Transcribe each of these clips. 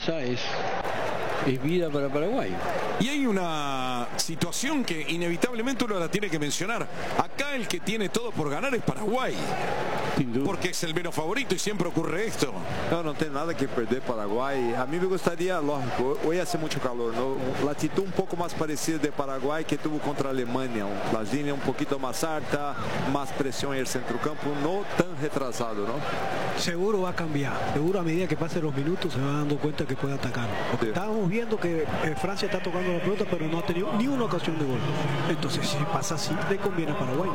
pasa es vida para Paraguay. Y hay una situación que inevitablemente uno la tiene que mencionar. Acá el que tiene todo por ganar es Paraguay. Porque es el menos favorito y siempre ocurre esto. No tiene nada que perder Paraguay. A mí me gustaría, lógico, hoy hace mucho calor, ¿no? La actitud un poco más parecida de Paraguay que tuvo contra Alemania. La línea un poquito más alta, más presión en el centrocampo, no tan retrasado, ¿no? Seguro va a cambiar. Seguro a medida que pasen los minutos se va dando cuenta que puede atacar. Porque Sí. estábamos viendo que Francia está tocando la pelota, pero no ha tenido ni una ocasión de gol. Entonces, si pasa así, le conviene a Paraguay.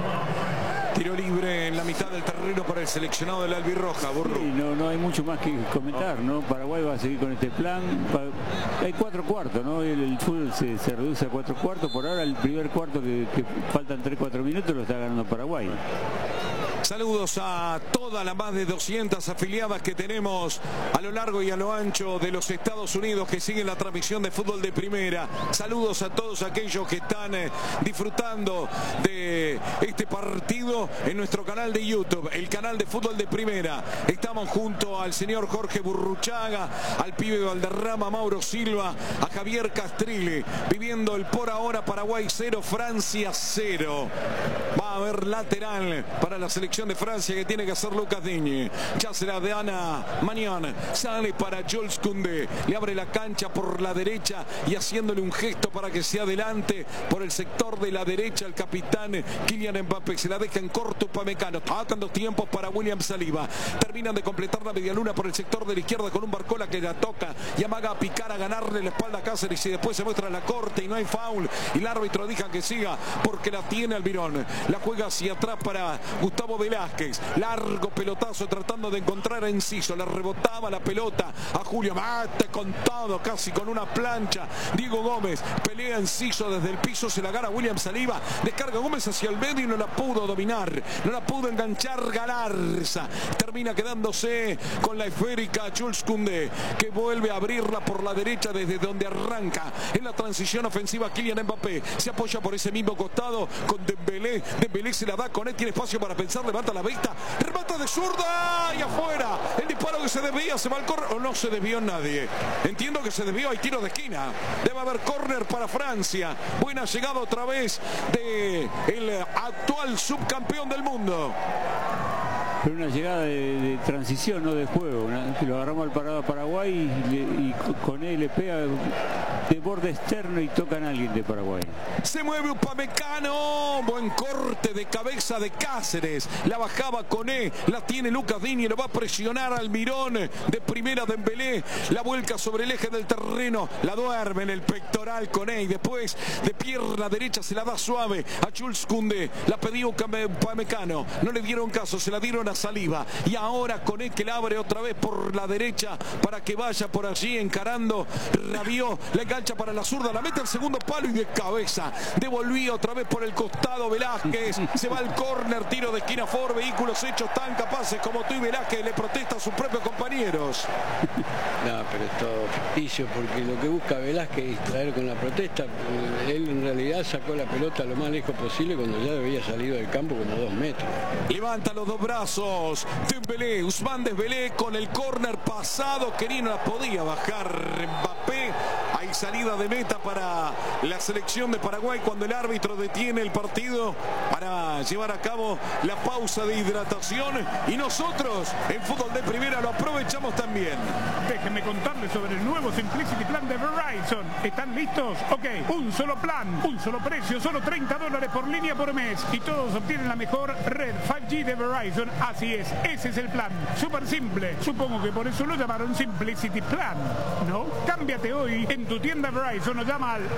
Tiro libre en la mitad del terreno para el seleccionado del albirroja, Burro. Sí, no hay mucho más que comentar, ¿no? Paraguay va a seguir con este plan. Hay 4 cuartos, ¿no? El fútbol se reduce a 4 cuartos. Por ahora el primer cuarto que faltan 3-4 minutos lo está ganando Paraguay. Saludos a todas las más de 200 afiliadas que tenemos a lo largo y a lo ancho de los Estados Unidos que siguen la transmisión de fútbol de primera. Saludos a todos aquellos que están disfrutando de este partido en nuestro canal de YouTube, el canal de fútbol de primera. Estamos junto al señor Jorge Burruchaga, al pibe Valderrama, Mauro Silva, a Javier Castrilli, viviendo el por ahora Paraguay 0, Francia 0. Va a haber lateral para la selección de Francia que tiene que hacer Lucas Digne. Ya será de Ana Mañana. Sale para Jules Koundé. Le abre la cancha por la derecha y haciéndole un gesto para que se adelante por el sector de la derecha el capitán Kylian Mbappé. Se la deja en corto Upamecano. Faltan 2 tiempos para William Saliba. Terminan de completar la medialuna por el sector de la izquierda con un Barcola que la toca y amaga a picar, a ganarle la espalda a Cáceres y después se muestra la corte y no hay foul y el árbitro deja que siga porque la tiene Almirón. La juega hacia atrás para Gustavo Velázquez, largo pelotazo tratando de encontrar a Enciso, le rebotaba la pelota a Julio, mate con todo, casi con una plancha, Diego Gómez, pelea Enciso desde el piso, se la gana William Saliba, descarga Gómez hacia el medio y no la pudo dominar, no la pudo enganchar Galarza, termina quedándose con la esférica Jules Koundé, que vuelve a abrirla por la derecha desde donde arranca en la transición ofensiva Kylian Mbappé, se apoya por ese mismo costado con Dembélé, Dembélé se la da con él, tiene espacio para pensar, levanta la vista, remata de zurda y afuera, el disparo que se desvía, se va al córner, o no se desvió nadie, entiendo que se desvió, hay tiro de esquina, debe haber córner para Francia, buena llegada otra vez de el actual subcampeón del mundo. Pero una llegada de transición, no de juego. Lo agarramos al parado a Paraguay y con él le pega de borde externo y tocan a alguien de Paraguay. Se mueve Upamecano, buen corte de cabeza de Cáceres, la bajaba Koné, la tiene Lucas Digne, lo va a presionar Almirón, de primera Dembélé, la vuelca sobre el eje del terreno, la duerme en el pectoral Koné y después de pierna derecha se la da suave a Jules Koundé, la pidió Upamecano, no le dieron caso, se la dieron a Saliba y ahora Koné que la abre otra vez por la derecha para que vaya por allí encarando Rabiot, la engancha para la zurda, la mete al segundo palo y de cabeza devolvía otra vez por el costado Velázquez, se va al córner, tiro de esquina Ford, vehículos hechos tan capaces como tú y Velázquez le protesta a sus propios compañeros. No, pero es todo ficticio porque lo que busca Velázquez es distraer con la protesta. Él en realidad sacó la pelota lo más lejos posible cuando ya había salido del campo como 2 metros. Levanta los 2 brazos Dembélé, Ousmane Dembélé con el córner pasado que ni no la podía bajar Mbappé. Hay salida de meta para la selección de Paraguay cuando el árbitro detiene el partido para llevar a cabo la pausa de hidratación y nosotros en fútbol de primera lo aprovechamos también. Déjenme contarles sobre el nuevo Simplicity Plan de Verizon. ¿Están listos? Ok, un solo plan, un solo precio, solo $30 por línea por mes y todos obtienen la mejor red 5G de Verizon. Así es, ese es el plan, súper simple. Supongo que por eso lo llamaron Simplicity Plan, ¿no? Cámbiate hoy en tu tienda Verizon o llama al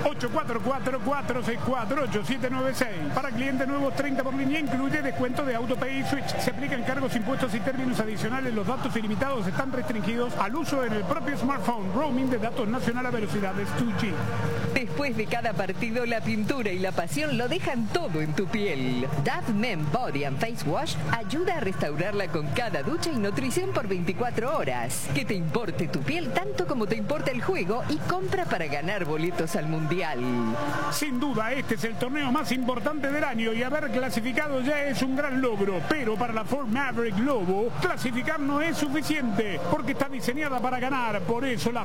844-464-8796. Para clientes nuevos, 30 por línea, incluye descuento de AutoPay y Switch. Se aplican cargos, impuestos y términos adicionales. Los datos ilimitados están restringidos al uso en el propio smartphone. Roaming de datos nacional a velocidades 2G. Después de cada partido, la pintura y la pasión lo dejan todo en tu piel. Dove Men Body and Face Wash ayuda a restaurarla con cada ducha y nutrición por 24 horas. Que te importe tu piel tanto como te importa el juego y compra para ganar boletos al Mundial. Sin duda, este es el torneo más importante del año y haber clasificado ya es un gran logro. Pero para la Ford Maverick Lobo, clasificar no es suficiente porque está diseñada para ganar. Por eso la